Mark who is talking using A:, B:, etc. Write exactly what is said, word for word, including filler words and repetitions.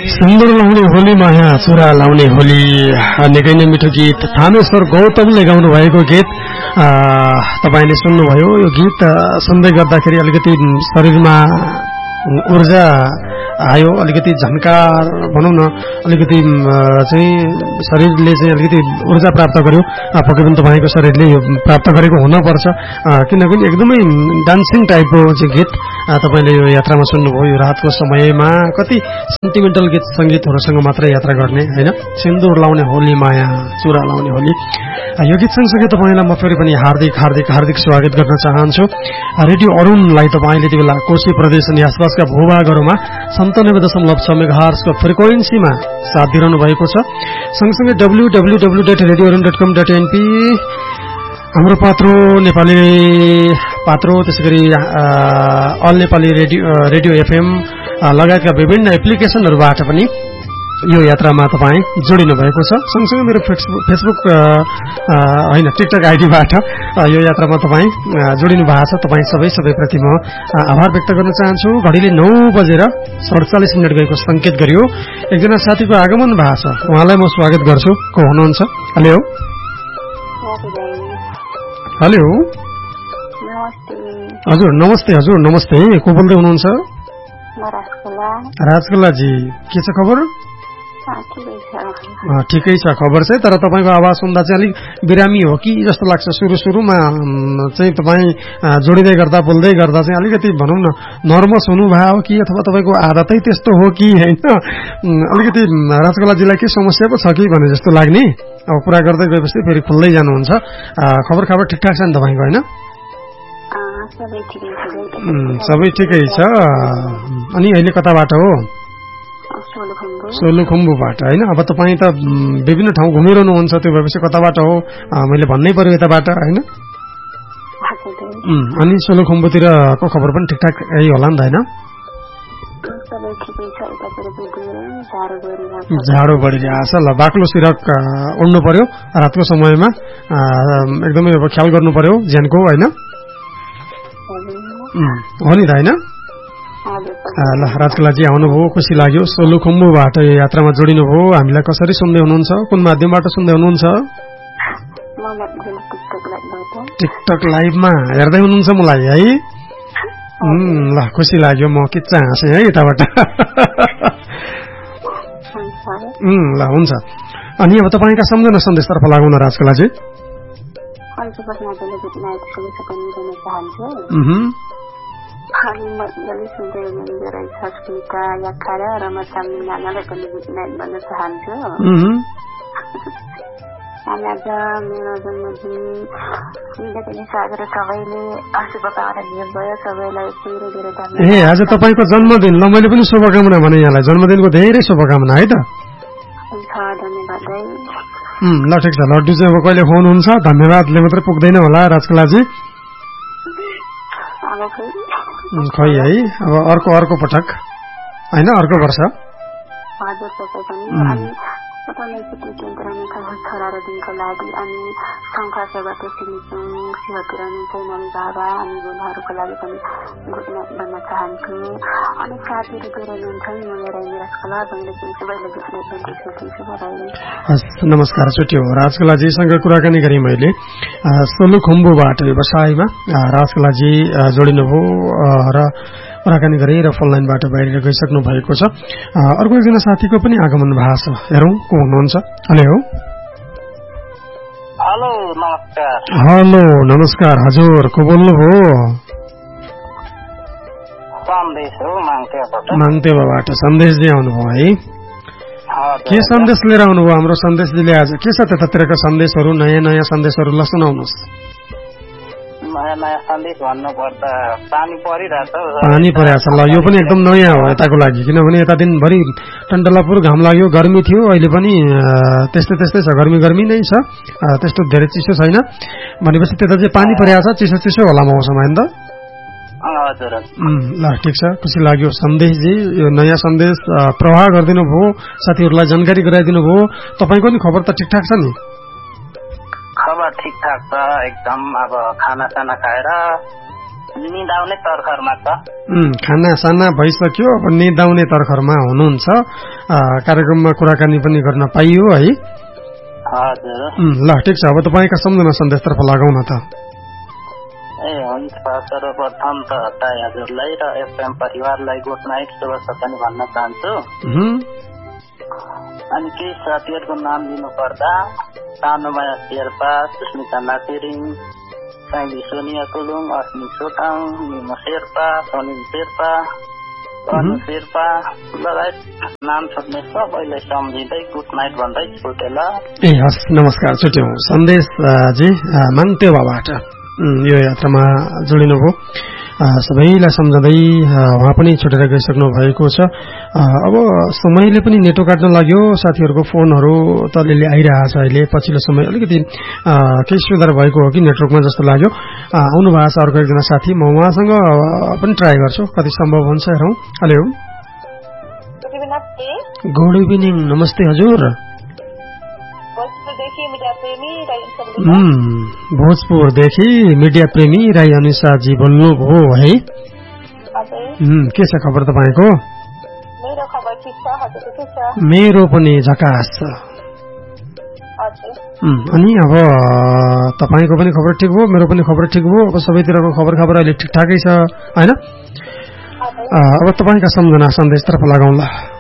A: सुन्दर लाउने होली माया चुरा लाउने होली निकै नै मिठो गीत थामेश्वर गौतमले गाउनु भएको गीत तपाईले सुन्नुभयो। यो गीत सुन्दै गर्दाखेरि अलिकति शरीरमा ऊर्जा आयो, अलिकति झन्कार भनौँ न, अलिकति चाहिँ शरीरले चाहिँ अलिकति ऊर्जा प्राप्त गर्यो। पक्कै पनि तपाईँको शरीरले यो प्राप्त गरेको हुनपर्छ, किनकि एकदमै डान्सिङ टाइपको चाहिँ गीत तपाईँले यो यात्रामा सुन्नुभयो। यो रातको समयमा कति सेन्टिमेन्टल गीत सङ्गीतहरूसँग मात्रै यात्रा गर्ने होइन। सिन्दुर लाउने होली माया चुरा लाउने होली, यो गीत सँगसँगै तपाईँलाई म फेरि पनि हार्दिक हार्दिक हार्दिक स्वागत गर्न चाहन्छु। रेडियो अरुणलाई तपाईँले यति बेला कोशी प्रदेश अनि आसपासका भूभागहरूमा सन्तानब्बे दशमलव छ मेगाहर्जको फ्रिक्वेन्सीमा साथ दिइरहनु भएको छ। सँगसँगै W W W dot radio Arun dot कम डट एनपी हाम्रो पात्रो नेपाली पात्रो, त्यसै गरी all Nepali radio radio FM लगायतका विभिन्न एप्लिकेसनहरूबाट पनि यो यात्रामा तपाईँ जोडिनु भएको छ। सँगसँगै मेरो फेसबुक होइन टिकटक आइडीबाट यो यात्रामा तपाईँ जोडिनु भएको छ। तपाईँ सबै सबैप्रति म आभार व्यक्त गर्न चाहन्छु। घडीले नौ बजेर सडचालिस मिनट गएको सङ्केत गरियो। एकजना साथीको आगमन भएको छ, उहाँलाई म स्वागत गर्छु। को हुनुहुन्छ? हेलो हेलो हजुर नमस्ते। हजुर नमस्ते, को बोल्दै हुनुहुन्छ? राजकलाजी, के छ खबर? ठिकै छ खबर चाहिँ, तर तपाईँको आवाज सुन्दा चाहिँ अलिक बिरामी हो कि जस्तो लाग्छ। सुरु सुरुमा चाहिँ तपाईँ जोडिँदै गर्दा बोल्दै गर्दा चाहिँ अलिकति भनौँ न नर्भस हुनुभयो कि अथवा तपाईँको आदतै त्यस्तो हो कि होइन, अलिकति राजकलाजीलाई के समस्या पो छ कि भने जस्तो लाग्ने। अब कुरा गर्दै गएपछि फेरि खुल्दै जानुहुन्छ। खबर खबर ठिकठाक छ नि तपाईँको होइन? सबै ठिकै छ। अनि अहिले कताबाट हो? सोलुखुम्बुबाट होइन। अब तपाईँ त विभिन्न ठाउँ घुमिरहनुहुन्छ, त्यो भएपछि कताबाट हो मैले भन्नै पर्यो यताबाट होइन। अनि सोलुखुम्बुतिरको खबर पनि ठिकठाक यही होला नि त होइन? झाडो बढिरहेछ। ल बाक्लो सिरक उड्नु पर्यो रातको समयमा, एकदमै अब ख्याल गर्नु पर्यो ज्यानको होइन। हो नि त होइन? ल राजकलाजी आउनुभयो, खुसी लाग्यो। सोलुखुम्बुबाट यो यात्रामा जोडिनुभयो। हामीलाई कसरी सुन्दै हुनुहुन्छ? कुन माध्यमबाट सुन्दै हुनुहुन्छ? टिकटक लाइभमा हेर्दै हुनुहुन्छ मलाई है? ल खुसी लाग्यो, म किच्चा हाँसेँ है यताबाट। ल हुन्छ। अनि अब तपाईँका सम्झना सन्देशतर्फ लागौँ न राजकलाजी।
B: अनि मजाले सुन्दै हुनुहुँदो रहेछ स्मिता यात्रा र म चामलिङ नानालाई पनि गुड नाइट भन्न चाहन्छु। अनि आज मेरो जन्मदिन पनि सागर सबैले शुभकामना दिनुभयो, सबैलाई धेरै धेरै धन्यवाद।
A: ए आज तपाईँको जन्मदिन, ल मैले पनि शुभकामना भने यहाँलाई जन्मदिनको धेरै शुभकामना है त।
B: धन्यवाद है।
A: ल ठिक छ। लड्डु चाहिँ अब कहिले खुवाउनुहुन्छ? धन्यवादले मात्रै पुग्दैन होला राजकलाजी। खै है, अब अर्को अर्को पटक होइन, अर्को वर्ष।
B: छोरा र दिनको लागि अनि शङ्खा सेवाको शिवपुरानी बाबा अनि गुनाहरूको लागि पनि गुड नाइट भन्न चाहन्छु। अनि साथीहरू धेरै हुनुहुन्छ
A: हस् नमस्कार छुट्यो। राजकलाजीसँग कुराकानी गरेँ मैले सोलुखुम्बुबाट व्यवसायमा। राजकलाजी जोडिनुभयो र कुराकानी गरेँ र फोन लाइनबाट बाहिर गइसक्नु भएको छ। अर्को एकजना साथीको पनि आगमन भएको छ, हेरौँ को हुनुहुन्छ। हेलो
C: हेलो नमस्कार।
A: हेलो नमस्कार हजुर, को बोल्नुभयो?
C: सन्देश हो माङतेबाट।
A: माङतेबाट सन्देशजी आउनुभयो है? के सन्देश लिएर आउनुभयो हाम्रो सन्देशजीले आज? के छ त्यतातिरका सन्देशहरू, नयाँ नयाँ सन्देशहरू? ल सुनाउनुहोस्।
C: नयाँ नयाँ सन्देश भन्नुपर्दा पानी परिरहेछ।
A: पानी परिरहेछ। ल यो पनि एकदम नयाँ हो यताको लागि, किनभने यता दिनभरि टन्टलापुर घाम लाग्यो, गर्मी थियो। अहिले पनि त्यस्तै त्यस्तै छ, गर्मी गर्मी नै छ, त्यस्तो धेरै चिसो छैन। भनेपछि त्यता चाहिँ पानी परिरहेछ, चिसो चिसो होला मौसम होइन त? ल ठिक छ, खुसी लाग्यो। सन्देशजी यो नयाँ सन्देश प्रवाह गरिदिनु भयो, साथीहरूलाई जानकारी गराइदिनु भयो। तपाईँको नि खबर त ठिकठाक छ नि?
C: खबर ठिकठाक छ एकदम। अब खाना साना खाएर निद आउने तर्खरमा छ।
A: खाना साना भइसक्यो, अब निद आउने तर्खरमा हुनुहुन्छ। कार्यक्रममा कुराकानी पनि गर्न पाइयो है।
C: हजुर
A: ल ठिक छ, अब तपाईँका सम्झना सन्देशतर्फ लगाउँ न त।
C: ए हुन्छ, सर्वप्रथम त दाइ हजुरलाई र एफएम परिवारलाई गुड नाइट, शुभ सपनी भन्न चाहन्छु। अनि केही साथीहरूको नाम लिनुपर्दा सानोमाया शेर्पा, सुस्मिता नातिरिङ, साइली सोनिया कुलुङ, अस्मी सोटाङ, निमो शेर्पा, सोनिम शेर्पा, अनु शेर्पा लगायत नाम छोड्ने सबैलाई सम्झिँदै गुड नाइट भन्दै छुटे ल।
A: ए हस्, नमस्कार, छुट्यौँ। सन्देश जी माङ्तेवाबाट यो यात्रामा जोडिनुभयो, सबैलाई सम्झँदै उहाँ पनि छुटेर गइसक्नु भएको छ। अब समयले पनि नेटो काट्न लाग्यो, साथीहरूको फोनहरू त अलिअलि आइरहेको छ अहिले। पछिल्लो समय अलिकति केही सुधार भएको हो कि नेटवर्कमा जस्तो लाग्यो। आउनु भएको छ अर्को एकजना साथी, म उहाँसँग पनि ट्राई गर्छु, कति सम्भव हुन्छ हेरौँ। हेलो, गुड इभिनिङ, नमस्ते हजुर। भोजपुरदेखि मिडिया प्रेमी राई अनिसाजी बोल्नुभयो है। के छ खबर तपाईँको? मेरो पनि झकास छ। अनि अब तपाईँको पनि खबर ठिक भयो, मेरो पनि खबर ठिक भयो। अब सबैतिरको खबर खबर अहिले ठिकठाकै छ होइन। अब तपाईँका सम्झना सन्देशतर्फ लगाउँला।